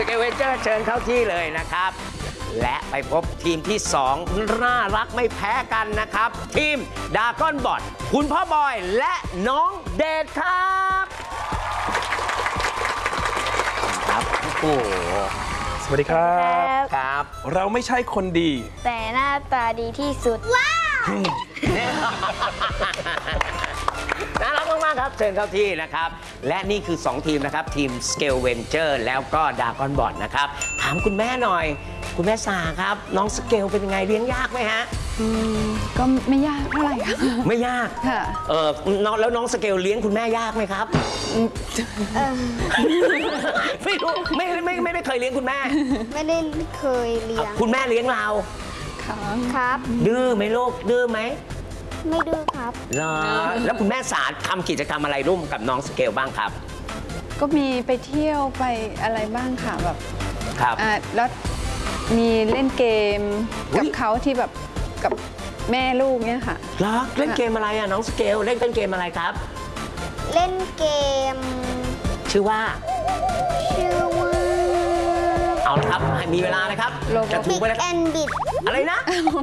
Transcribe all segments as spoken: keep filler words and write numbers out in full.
เกลเวนเจอร์เชิญเข้าที่เลยนะครับ และไปพบทีมที่สองน่ารักไม่แพ้กันนะครับ ทีมดราก้อนบอทคุณพ่อบอยและน้องเดชครับครับโอ้สวัสดีครับครับเราไม่ใช่คนดีแต่หน้าตาดีที่สุดว้าวน่ารักมากๆครับเชิญเข้าที่นะครับและนี่คือสองทีมนะครับทีม Scale Venture แล้วก็ Dragon Bot นะครับถามคุณแม่หน่อยคุณแม่สาครับน้องสเกลเป็นยังไงเลี้ยงยากไหมฮะอืมก็ไม่ยากเท่าไหร่ค่ะไม่ยากค่ะเออน้องแล้วน้องสเกลเลี้ยงคุณแม่ยากไหมครับไม่รู้ไม่ไม่ไม่ไม่เคยเลี้ยงคุณแม่ไม่ได้เคยเลี้ยงคุณแม่เลี้ยงเราครับดื้อไหมลูกดื้อไหมไม่ดื้อครับเหรอแล้วคุณแม่สาทำกิจกรรมอะไรร่วมกับน้องสเกลบ้างครับก็มีไปเที่ยวไปอะไรบ้างค่ะแบบครับอ่าแล้วมีเล่นเกมกับเขาที่แบบกับแม่ลูกเนี่ยค่ะเหรอเล่นเกมอะไรอ่ะน้องสเกลเล่นเป็นเกมอะไรครับเล่นเกมชื่อว่าชื่อว่าเอาละครับมีเวลานะครับจะถูกไปแล้ว Big and Bit อะไรนะ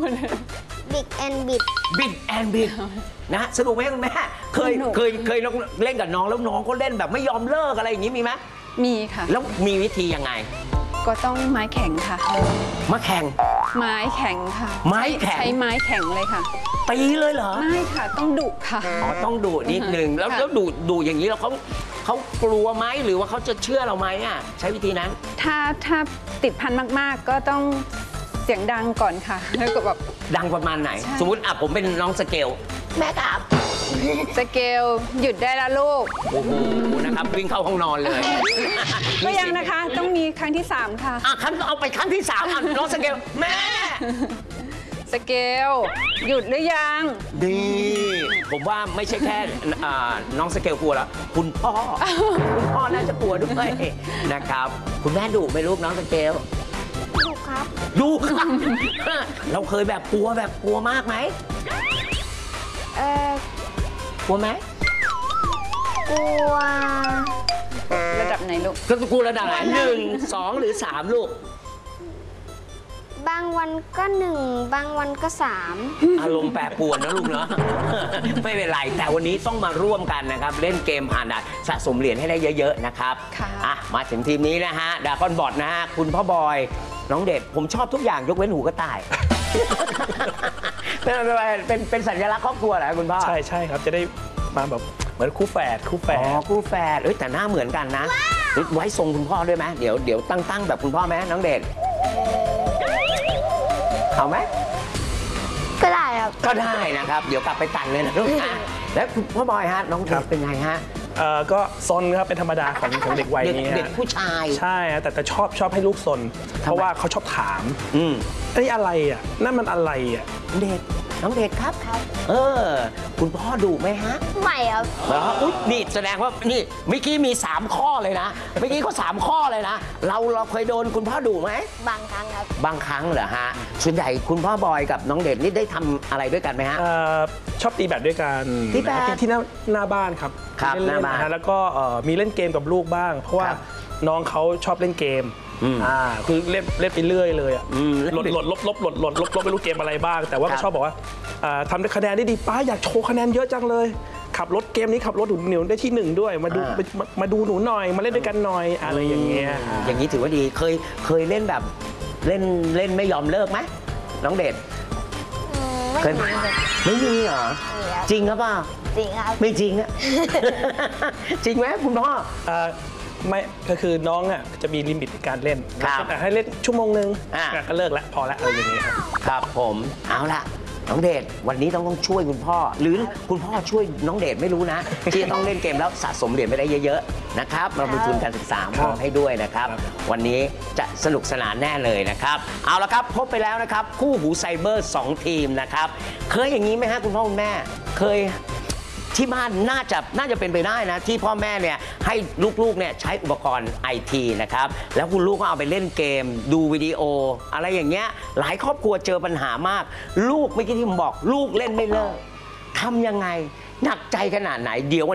Big and Bit Big and Bit นะสนุกไหมคุณแม่เคยเคยเคยเล่นกับน้องแล้วน้องก็เล่นแบบไม่ยอมเลิกอะไรอย่างนี้มีไหมมีค่ะแล้วมีวิธียังไงก็ต้องไม้แข็งค่ะมาแข่งไม้แข็งค่ะไม้แข็งใช้ไม้แข็งเลยค่ะตีเลยเหรอไม่ค่ะต้องดุค่ะอ๋อต้องดุนิดนึงแล้วแล้วดุดุอย่างนี้แล้วเขาเขากลัวไหมหรือว่าเขาจะเชื่อเราไหมอ่ะใช้วิธีนั้นถ้าถ้าติดพันมากๆก็ต้องเสียงดังก่อนค่ะแล้วก็แบบดังประมาณไหนสมมติอ่ะผมเป็นน้องสเกลแม่ครับสเกลหยุดได้แล้วลูกโอ้โหนะครับวิ่งเข้าห้องนอนเลยก็ยังนะคะต้องมีครั้งที่สามค่ะอ่ะครั้งเอาไปครั้งที่สามอ่ะน้องสเกลแม่สเกลหยุดหรือยังดีผมว่าไม่ใช่แค่น้องสเกลกลัวแล้วคุณพ่อคุณพ่อน่าจะกลัวด้วยนะครับคุณแม่ดุไหมลูกน้องสเกลดุครับดุครับเราเคยแบบกลัวแบบกลัวมากไหมเออกลัวไหมกลัวระดับไหนลูกก็กลัวระดับไหนหนึ่งสองหรือสามลูกบางวันก็หนึ่งบางวันก็สามอารมณ์แปรปรวนนะลูกเนาะไม่เป็นไรแต่วันนี้ต้องมาร่วมกันนะครับเล่นเกมผ่านด่านสะสมเหรียญให้ได้เยอะๆนะครับอ่ะมาถึงทีมนี้นะฮะดราก้อนบอทนะฮะคุณพ่อบอยน้องเด็ดผมชอบทุกอย่างยกเว้นหูกระต่ายเป็นเป็นเป็นสัญลักษณ์ครอบครัวเหรอคุณพ่อใช่ใช่ครับจะได้มาแบบเหมือนคู่แฝดคู่แฝดอ๋อคู่แฝดเอ้ยแต่หน้าเหมือนกันนะไว้ทรงคุณพ่อด้วยไหมเดี๋ยวเดี๋ยวตั้งตั้งแบบคุณพ่อไหมน้องเด็ดเอาไหมก็ได้ครับก็ได้นะครับเดี๋ยวกลับไปตัดเลยนะลูกนะแล้วคุณพ่อบอยฮะน้องเด็กเป็นไงฮะเอ่อก็ซนครับเป็นธรรมดาของของเด็กวัยนี้เด็กผู้ชายใช่แต่แต่ชอบชอบให้ลูกซนเพราะว่าเขาชอบถามอืมไอ้อะไรอ่ะนั่นมันอะไรอ่ะเด็กน้องเด็กครับครับเออคุณพ่อดุไหมฮะไม่ครับเหรออุ๊ยนี่แสดงว่านี่เมื่อกี้มีสามข้อเลยนะเมื่อกี้เขาสามข้อเลยนะเราเราเคยโดนคุณพ่อดุไหมบางครั้งครับบางครั้งเหรอฮะส่วนใหญ่คุณพ่อบอยกับน้องเด็กนี่ได้ทำอะไรด้วยกันไหมฮะชอบตีแบดด้วยกันที่แบดที่หน้าหน้าบ้านครับครับหน้าบ้านแล้วก็มีเล่นเกมกับลูกบ้างเพราะว่าน้องเขาชอบเล่นเกมอ่าคือเล่นเล่นไปเรื่อยเลยอ่ะหลดหลดลบลบหลดหลดลบลบไม่รู้เกมอะไรบ้างแต่ว่าเขาชอบบอกว่าทำได้คะแนนได้ดีป้าอยากโชว์คะแนนเยอะจังเลยขับรถเกมนี้ขับรถหนูหนูได้ที่หนึ่งด้วยมาดูมาดูหนูหน่อยมาเล่นด้วยกันหน่อยอะไรอย่างเงี้ยอย่างนี้ถือว่าดีเคยเคยเล่นแบบเล่นเล่นไม่ยอมเลิกไหมน้องเด็ดไม่มีไม่มีเหรอจริงครับป่ะจริงครับไม่จริงอะจริงไหมคุณพ่อไม่ก็คือน้องอ่ะจะมีลิมิตในการเล่นให้เล่นชั่วโมงนึงก็เลิกแล้วพอแล้วอะไรอย่างนี้ครับครับผมเอาละน้องเดชวันนี้ต้องต้องช่วยคุณพ่อหรือคุณพ่อช่วยน้องเดชไม่รู้นะที่ต้องเล่นเกมแล้วสะสมเหรียญไปได้เยอะๆนะครับเรามีทุนการศึกษามอบให้ด้วยนะครับวันนี้จะสนุกสนานแน่เลยนะครับเอาละครับพบไปแล้วนะครับคู่หูไซเบอร์สองทีมนะครับเคยอย่างนี้ไหมฮะคุณพ่อคุณแม่เคยที่บ้านน่าจะน่าจะเป็นไปได้นะที่พ่อแม่เนี่ยให้ลูกๆเนี่ยใช้อุปกรณ์ไอทีนะครับแล้วคุณลูกก็เอาไปเล่นเกมดูวิดีโออะไรอย่างเงี้ยหลายครอบครัวเจอปัญหามากลูกเมื่อกี้ที่ผมบอกลูกเล่นไม่เลิกทำยังไงหนักใจขนาดไหนเดี๋ยว